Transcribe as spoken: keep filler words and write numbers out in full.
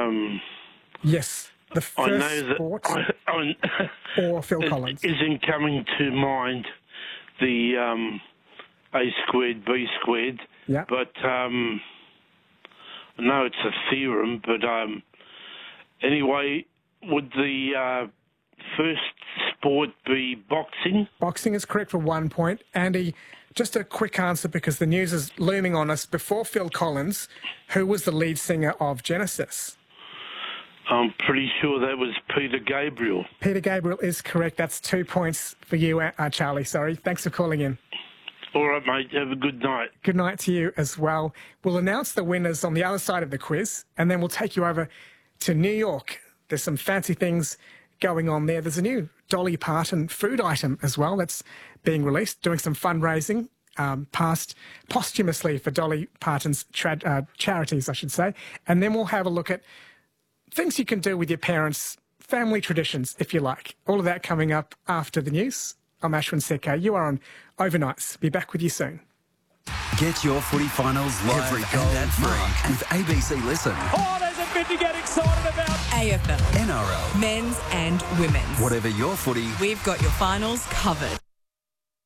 Um, Yes, the I know first that sports I, I, or Phil it Collins. isn't coming to mind the um, A squared, B squared. Yeah. But um, I know it's a theorem, but um, anyway, would the uh, first sport be boxing? Boxing is correct for one point. Andy, just a quick answer because the news is looming on us. Before Phil Collins, who was the lead singer of Genesis? I'm pretty sure that was Peter Gabriel. Peter Gabriel is correct. That's two points for you, uh, Charlie. Sorry. Thanks for calling in. All right, mate. Have a good night. Good night to you as well. We'll announce the winners on the other side of the quiz, and then we'll take you over to New York. There's some fancy things going on there. There's a new Dolly Parton food item as well that's being released, doing some fundraising um, past posthumously for Dolly Parton's tra- uh, charities, I should say. And then we'll have a look at things you can do with your parents, family traditions, if you like. All of that coming up after the news. I'm Ashwin Secker. You are on Overnights. Be back with you soon. Get your footy finals live Every and goal ad-free mark. with A B C Listen. Oh, there's a bit to get excited about. A F L. N R L. Men's and women's. Whatever your footy, We've got your finals covered.